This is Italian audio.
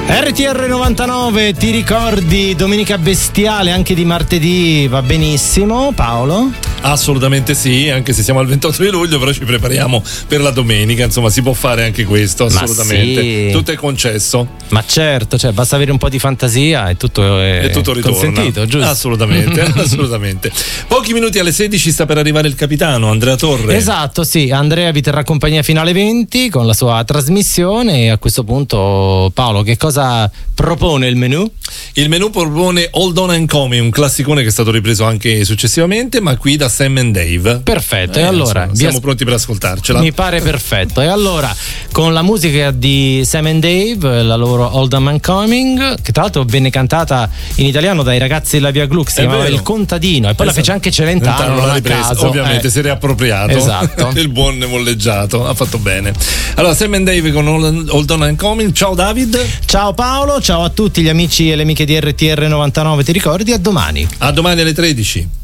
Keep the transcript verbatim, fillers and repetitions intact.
R T R novantanove, ti ricordi Domenica Bestiale anche di martedì? Va benissimo, Paolo? Assolutamente sì, anche se siamo al ventotto di luglio, però ci prepariamo per la domenica, insomma si può fare anche questo, assolutamente. Sì. Tutto è concesso. Ma certo, cioè basta avere un po' di fantasia e tutto è e tutto ritorna. Consentito, giusto? Assolutamente, assolutamente. Pochi minuti alle sedici sta per arrivare il capitano Andrea Torre. Esatto, sì, Andrea vi terrà compagnia fino alle venti con la sua trasmissione e a questo punto Paolo, che cosa propone il menù? Il menù propone Hold On and Coming, un classicone che è stato ripreso anche successivamente, ma qui da Sam and Dave. Perfetto, eh, e allora insomma, siamo as- pronti per ascoltarcela. Mi pare perfetto. E allora con la musica di Sam and Dave, la loro Hold On and Coming, che tra l'altro venne cantata in italiano dai ragazzi della Via Gluck, si è chiamava vero. Il Contadino, e poi esatto. la fece anche Celentano, non l'ha ripresa, caso. ovviamente eh. si è riappropriato. Esatto. Il buon molleggiato, ha fatto bene. Allora Sam and Dave con Hold On and Coming. Ciao David. Ciao Paolo, ciao a tutti gli amici e le amiche di R T R novantanove, ti ricordi? A domani. A domani alle tredici.